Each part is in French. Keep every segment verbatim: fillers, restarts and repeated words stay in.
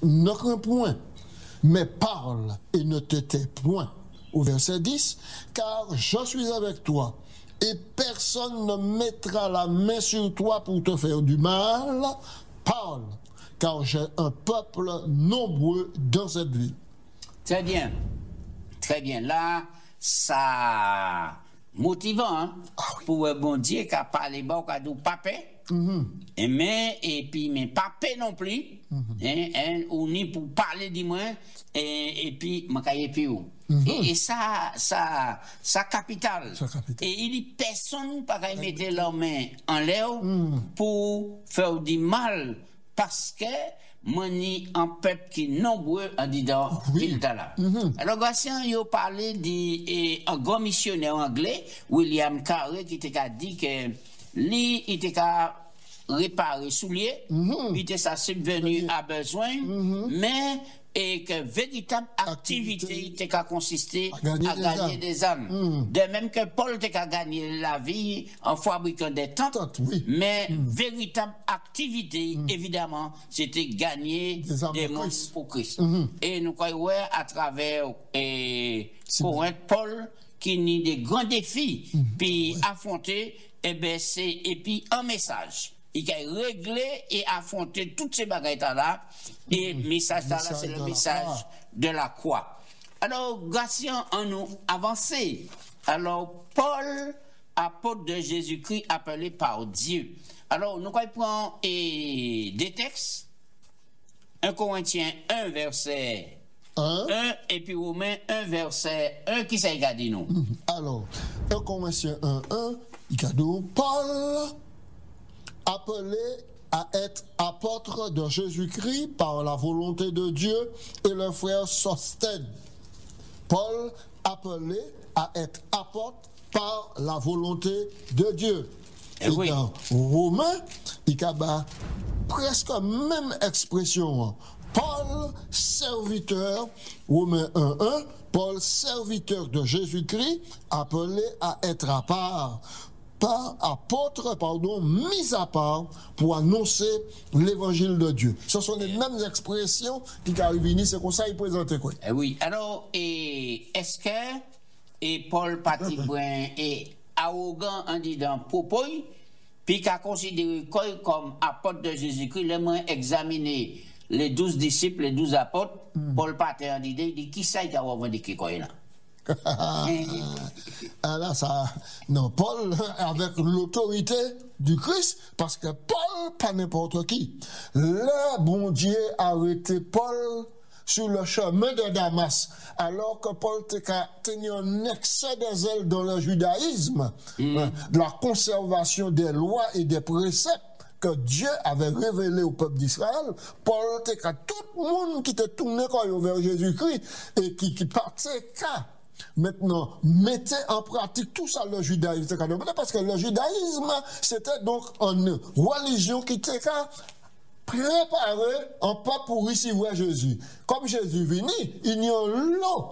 ne crains point, mais parle et ne te tais point. Au verset dix, car je suis avec toi, et personne ne mettra la main sur toi pour te faire du mal. Parle, car j'ai un peuple nombreux dans cette ville. Très bien. Très bien. Là, ça motivant hein, ah oui. Pour un bon Dieu qui a parlé bon, qui a dit papé. Mm-hmm. Et mais et puis mais papé non plus. Mm-hmm. Hein, hein, ou ni pour parler du moins et, et puis m'caye puis où. Mm-hmm. Et, et ça ça ça capital. Ça capital. Et il dit personne pas mettre leurs mains en l'air mm. pour faire du mal parce que mani un peuple qui est nombreux en disant qu'il est là. Mm-hmm. Alors, Gatien, il a parlé d'un grand missionnaire anglais, William Carey, qui t'a dit que lui, il t'a réparé souliers, mm-hmm. il était ça subvenu à besoin, mm-hmm. mais et que véritable activité était qu'à consister à gagner, à des, gagner âmes. des âmes. Mm. De même que Paul était qu'à gagner la vie en fabriquant des tentes, Tente, oui. mais mm. véritable activité, mm. évidemment, c'était gagner des, des mondes Christ. pour Christ. Mm-hmm. Et nous croyons à travers et, Corinthe, Paul, qui nie des grands défis, mm. puis ouais. affronter, et ben c'est et puis un message. Il a réglé et affronté toutes ces bagailles-là. Et le message là, c'est le message de la croix. Alors, Gatien, en nous avancé. Alors, Paul, apôtre de Jésus-Christ, appelé par Dieu. Alors, nous prenons et des textes. un Corinthiens un, verset un, et puis Romains un, verset un, qui s'est gardé nous. Alors, un Corinthiens un, un, il a dit Paul, appelé à être apôtre de Jésus-Christ par la volonté de Dieu, et le frère Sostène. Paul, appelé à être apôtre par la volonté de Dieu. Et, et oui. Dans Romains, il y a presque même expression. Paul, serviteur, Romains un, un, Paul, serviteur de Jésus-Christ, appelé à être à part. Par apôtre, pardon, mis à part pour annoncer l'évangile de Dieu. Ce sont les mêmes expressions qui arrivent ici, c'est comme ça qu'il présente quoi. Eh oui, alors, et, est-ce que et Paul Patibouin est arrogant en disant propos, puis qu'a considéré comme apôtre de Jésus-Christ, le moins examiner les douze disciples, les douze apôtres, mm. Paul Patibouin dit, il dit, qui ça qui a revendiqué quoi là? Ah là, ça, non, Paul, avec l'autorité du Christ, parce que Paul, pas n'importe qui. Le bon Dieu a arrêté Paul sur le chemin de Damas, alors que Paul tenait un excès de zèle dans le judaïsme, mm. de la conservation des lois et des préceptes que Dieu avait révélé au peuple d'Israël. Paul était qu'à tout le monde qui était tourné vers Jésus-Christ et qui, qui partait qu'à maintenant, mettez en pratique tout ça, le judaïsme. Parce que le judaïsme, c'était donc une religion qui était préparée en pas pour recevoir Jésus. Comme Jésus venu, il y a l'eau.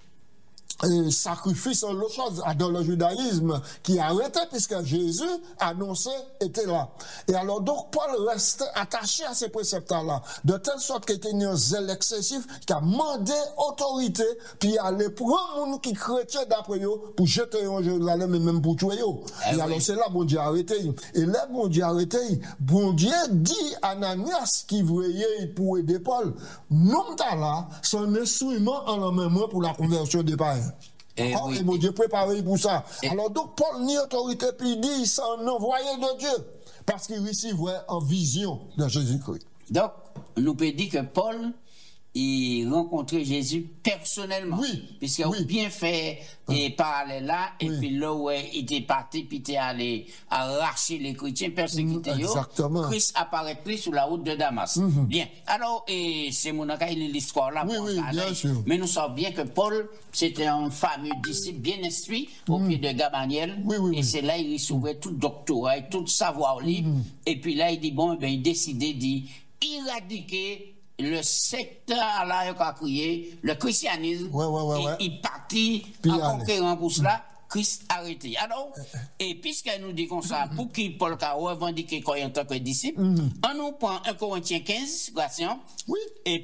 Et sacrifice en l'autre chose dans le judaïsme qui arrêtait puisque Jésus annoncé était là. Et alors donc Paul restait attaché à ces préceptes-là, de telle sorte qu'il était un zèle excessif qui a demandé autorité, puis aller prendre monde qui chrétien d'après eux pour jeter en Jérusalem et même pour tuer eux. Et, et alors oui. c'est là bon Dieu arrêté. Et là bon Dieu arrêté, bon Dieu dit à Ananias qui voyait pour aider Paul, non t'as là, son instrument en la main pour la conversion des païens. Et, oh, oui. et mon Dieu préparé pour ça. Et alors donc Paul nie autorité puis il dit c'est un envoyé de Dieu parce qu'il recevait en vision de Jésus-Christ. Donc nous peut dire que Paul il rencontrait Jésus personnellement. Oui. Puisqu'il oui. a bien fait et parler là, et oui. puis là où il était parti, puis il était allé arracher les chrétiens, persécuter. Exactement. Christ apparaît plus sur la route de Damas. Mm-hmm. Bien. Alors, et c'est mon cas, l'histoire là. Oui, oui, bien sûr. Mais nous savons bien que Paul, c'était un fameux disciple bien instruit au mm. pied de Gamaliel. Oui, oui, et oui. c'est là il recevait tout doctorat, tout savoir libre. Mm. Et puis là, il dit, bon, ben, il décidait d'éradiquer le secteur là, il a crié, le christianisme, ouais, ouais, ouais, ouais. il partit en conquérant pour cela, Christ arrêté. Alors, et puisque nous disons ça, pour qui Paul a revendiqué en tant que disciple, mm-hmm. on nous prend un Corinthiens quinze, Gratien, oui. et